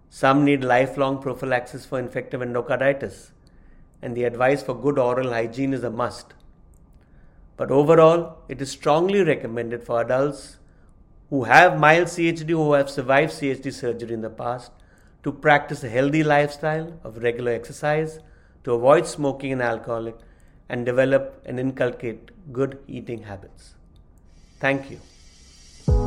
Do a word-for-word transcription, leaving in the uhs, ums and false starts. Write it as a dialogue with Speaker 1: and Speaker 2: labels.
Speaker 1: Some need lifelong prophylaxis for infective endocarditis, and the advice for good oral hygiene is a must. But overall, it is strongly recommended for adults who have mild C H D or who have survived C H D surgery in the past to practice a healthy lifestyle of regular exercise, to avoid smoking and alcohol, and develop and inculcate good eating habits. Thank you.